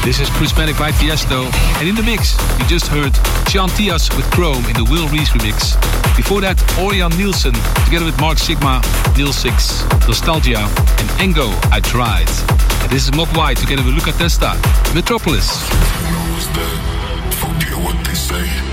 This is Prismatic by Tiesto, and in the mix, you just heard Sean Tias with Chrome in the Will Reese remix. Before that, Orion Nielsen, together with Mark Sigma, Neil Six, Nostalgia, and Engo, I Tried. And this is Mogwai together with Luca Testa, Metropolis. Forget what they say.